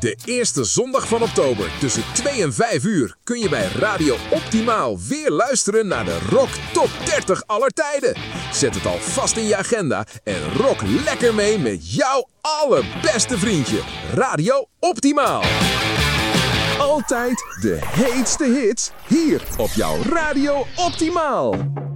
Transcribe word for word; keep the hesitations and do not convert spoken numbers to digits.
De eerste zondag van oktober tussen twee en vijf uur kun je bij Radio Optimaal weer luisteren naar de Rock Top dertig aller tijden. Zet het al vast in je agenda en rock lekker mee met jouw allerbeste vriendje. Radio Optimaal. Altijd de heetste hits hier op jouw Radio Optimaal.